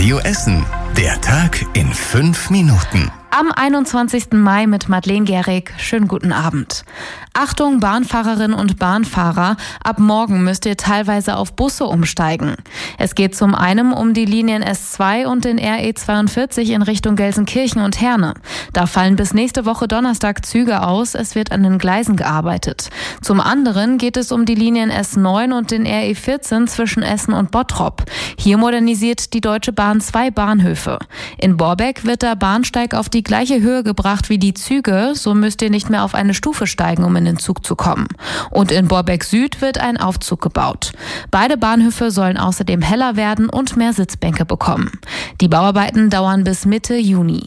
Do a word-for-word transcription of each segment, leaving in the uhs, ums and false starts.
Radio Essen. Der Tag in fünf Minuten. Am einundzwanzigsten Mai mit Madeleine Gehrig. Schönen guten Abend. Achtung, Bahnfahrerinnen und Bahnfahrer, ab morgen müsst ihr teilweise auf Busse umsteigen. Es geht zum einen um die Linien S zwei und den R E zweiundvierzig in Richtung Gelsenkirchen und Herne. Da fallen bis nächste Woche Donnerstag Züge aus, es wird an den Gleisen gearbeitet. Zum anderen geht es um die Linien S neun und den R E vierzehn zwischen Essen und Bottrop. Hier modernisiert die Deutsche Bahn zwei Bahnhöfe. In Borbeck wird der Bahnsteig auf die gleiche Höhe gebracht wie die Züge, so müsst ihr nicht mehr auf eine Stufe steigen, um in den Zug zu kommen. Und in Borbeck Süd wird ein Aufzug gebaut. Beide Bahnhöfe sollen außerdem heller werden und mehr Sitzbänke bekommen. Die Bauarbeiten dauern bis Mitte Juni.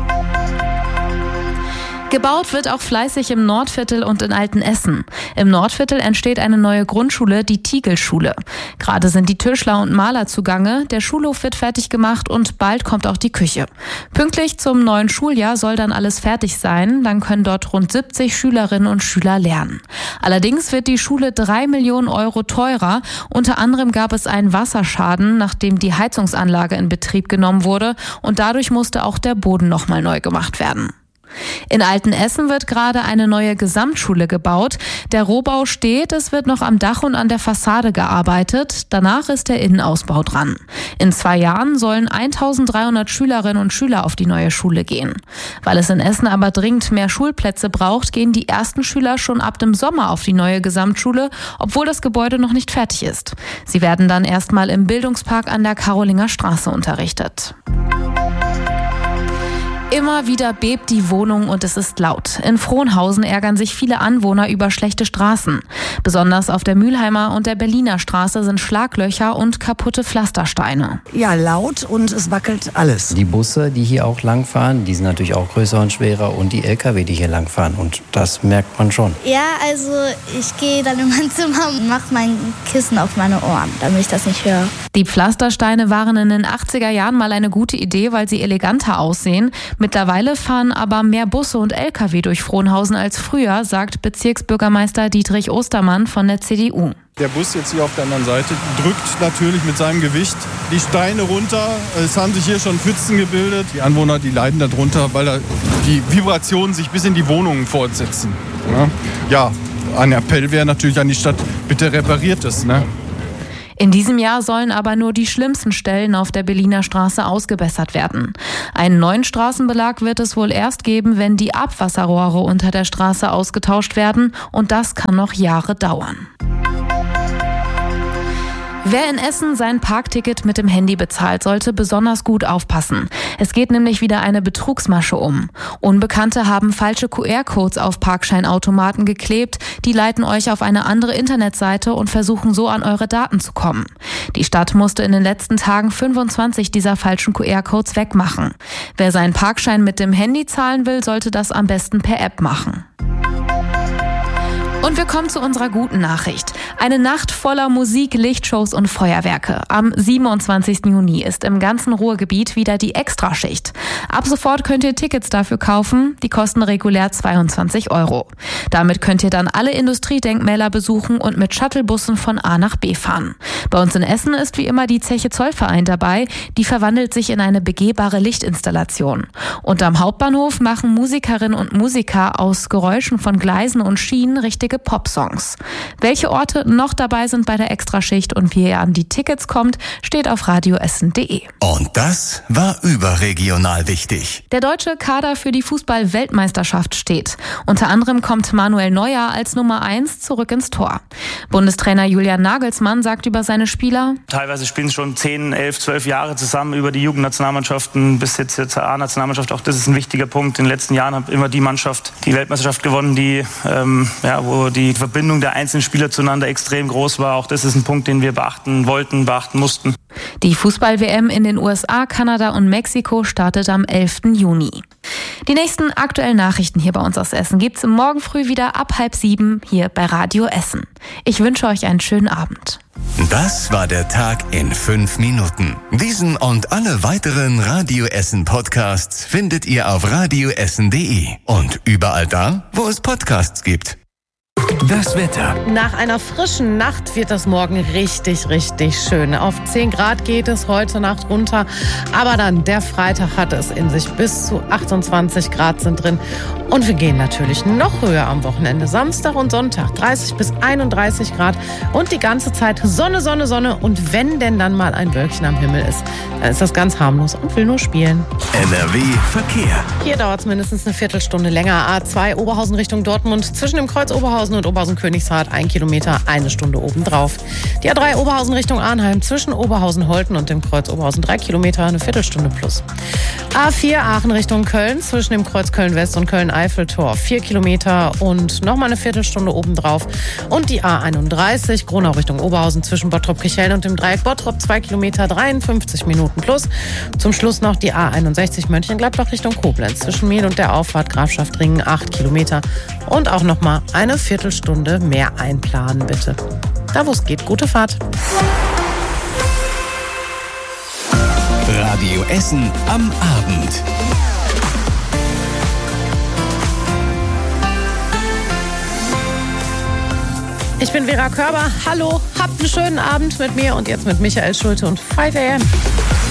Gebaut wird auch fleißig im Nordviertel und in Altenessen. Im Nordviertel entsteht eine neue Grundschule, die Tiegelschule. Gerade sind die Tischler und Maler zugange, der Schulhof wird fertig gemacht und bald kommt auch die Küche. Pünktlich zum neuen Schuljahr soll dann alles fertig sein, dann können dort rund siebzig Schülerinnen und Schüler lernen. Allerdings wird die Schule drei Millionen Euro teurer. Unter anderem gab es einen Wasserschaden, nachdem die Heizungsanlage in Betrieb genommen wurde und dadurch musste auch der Boden nochmal neu gemacht werden. In Altenessen wird gerade eine neue Gesamtschule gebaut. Der Rohbau steht, es wird noch am Dach und an der Fassade gearbeitet. Danach ist der Innenausbau dran. In zwei Jahren sollen eintausenddreihundert Schülerinnen und Schüler auf die neue Schule gehen. Weil es in Essen aber dringend mehr Schulplätze braucht, gehen die ersten Schüler schon ab dem Sommer auf die neue Gesamtschule, obwohl das Gebäude noch nicht fertig ist. Sie werden dann erstmal im Bildungspark an der Karolinger Straße unterrichtet. Immer wieder bebt die Wohnung und es ist laut. In Frohnhausen ärgern sich viele Anwohner über schlechte Straßen. Besonders auf der Mülheimer und der Berliner Straße sind Schlaglöcher und kaputte Pflastersteine. Ja, laut und es wackelt alles. Die Busse, die hier auch langfahren, die sind natürlich auch größer und schwerer und die L K W, die hier langfahren. Und das merkt man schon. Ja, also ich gehe dann in mein Zimmer und mache mein Kissen auf meine Ohren, damit ich das nicht höre. Die Pflastersteine waren in den achtziger Jahren mal eine gute Idee, weil sie eleganter aussehen. Mittlerweile fahren aber mehr Busse und L K W durch Frohnhausen als früher, sagt Bezirksbürgermeister Dietrich Ostermann von der C D U. Der Bus jetzt hier auf der anderen Seite drückt natürlich mit seinem Gewicht die Steine runter. Es haben sich hier schon Pfützen gebildet. Die Anwohner, die leiden darunter, weil da die Vibrationen sich bis in die Wohnungen fortsetzen. Ja, ein Appell wäre natürlich an die Stadt, bitte repariert es, ne? In diesem Jahr sollen aber nur die schlimmsten Stellen auf der Berliner Straße ausgebessert werden. Einen neuen Straßenbelag wird es wohl erst geben, wenn die Abwasserrohre unter der Straße ausgetauscht werden, und das kann noch Jahre dauern. Wer in Essen sein Parkticket mit dem Handy bezahlt, sollte besonders gut aufpassen. Es geht nämlich wieder eine Betrugsmasche um. Unbekannte haben falsche Q R-Codes auf Parkscheinautomaten geklebt. Die leiten euch auf eine andere Internetseite und versuchen so an eure Daten zu kommen. Die Stadt musste in den letzten Tagen fünfundzwanzig dieser falschen Q R-Codes wegmachen. Wer seinen Parkschein mit dem Handy zahlen will, sollte das am besten per App machen. Und wir kommen zu unserer guten Nachricht. Eine Nacht voller Musik, Lichtshows und Feuerwerke. Am siebenundzwanzigsten Juni ist im ganzen Ruhrgebiet wieder die Extraschicht. Ab sofort könnt ihr Tickets dafür kaufen. Die kosten regulär zweiundzwanzig Euro. Damit könnt ihr dann alle Industriedenkmäler besuchen und mit Shuttlebussen von A nach B fahren. Bei uns in Essen ist wie immer die Zeche Zollverein dabei. Die verwandelt sich in eine begehbare Lichtinstallation. Und am Hauptbahnhof machen Musikerinnen und Musiker aus Geräuschen von Gleisen und Schienen richtige Popsongs. Welche Orte noch dabei sind bei der Extraschicht und wie ihr an die Tickets kommt, steht auf radioessen punkt de. Und das war überregional wichtig. Der deutsche Kader für die Fußball-Weltmeisterschaft steht. Unter anderem kommt Manuel Neuer als Nummer eins zurück ins Tor. Bundestrainer Julian Nagelsmann sagt über seine Spieler: Teilweise spielen sie schon zehn, elf, zwölf Jahre zusammen über die Jugendnationalmannschaften bis jetzt zur A-Nationalmannschaft. Auch das ist ein wichtiger Punkt. In den letzten Jahren hat immer die Mannschaft die Weltmeisterschaft gewonnen, die ähm, ja, wo die Verbindung der einzelnen Spieler zueinander extrem groß war. Auch das ist ein Punkt, den wir beachten wollten, beachten mussten. Die Fußball-W M in den U S A, Kanada und Mexiko startet am elften Juni. Die nächsten aktuellen Nachrichten hier bei uns aus Essen gibt's morgen früh wieder ab halb sieben hier bei Radio Essen. Ich wünsche euch einen schönen Abend. Das war der Tag in fünf Minuten. Diesen und alle weiteren Radio Essen Podcasts findet ihr auf radioessen punkt de und überall da, wo es Podcasts gibt. Das Wetter. Nach einer frischen Nacht wird das morgen richtig, richtig schön. Auf zehn Grad geht es heute Nacht runter. Aber dann, der Freitag hat es in sich. Bis zu achtundzwanzig Grad sind drin. Und wir gehen natürlich noch höher am Wochenende. Samstag und Sonntag dreißig bis einunddreißig Grad. Und die ganze Zeit Sonne, Sonne, Sonne. Und wenn denn dann mal ein Wölkchen am Himmel ist, dann ist das ganz harmlos und will nur spielen. N R W Verkehr. Hier dauert es mindestens eine Viertelstunde länger. A zwei Oberhausen Richtung Dortmund. Zwischen dem Kreuz Oberhausen und Oberhausen-Königshardt ein Kilometer, eine Stunde obendrauf. Die A drei Oberhausen Richtung Arnheim. Zwischen Oberhausen-Holten und dem Kreuz Oberhausen drei Kilometer, eine Viertelstunde plus. A vier Aachen Richtung Köln. Zwischen dem Kreuz Köln-West und Köln-Eiffeltor vier Kilometer und nochmal eine Viertelstunde obendrauf. Und die A einunddreißig Gronau Richtung Oberhausen zwischen Bottrop-Kirchhellen und dem Dreieck Bottrop zwei Kilometer, dreiundfünfzig Minuten plus. Zum Schluss noch die A einundsechzig Mönchengladbach Richtung Koblenz. Zwischen Mehl und der Auffahrt Grafschaft-Ringen acht Kilometer. Und auch nochmal eine Viertelstunde mehr einplanen, bitte. Da wo es geht, gute Fahrt. Radio Essen am Abend. Ich bin Vera Körber. Hallo, habt einen schönen Abend mit mir und jetzt mit Michael Schulte und fünf A M.